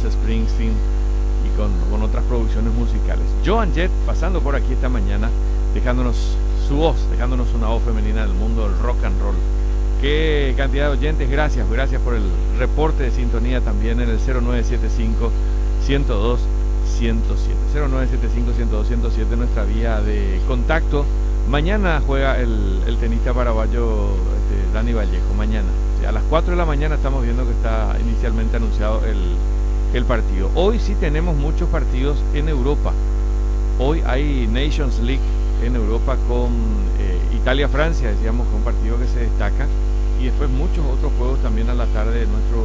Bruce Springsteen y con otras producciones musicales. Joan Jett pasando por aquí esta mañana, dejándonos su voz, dejándonos una voz femenina del mundo del rock and roll. Qué cantidad de oyentes, gracias por el reporte de sintonía también en el 0975 102 107. 0975 102 107, nuestra vía de contacto. Mañana juega el tenista paraguayo Dani Vallejo, mañana. O sea, a las 4 de la mañana estamos viendo que está inicialmente anunciado el partido. Hoy sí tenemos muchos partidos en Europa. Hoy hay Nations League en Europa con Italia-Francia, decíamos, que un partido que se destaca. Y después muchos otros juegos también a la tarde de nuestro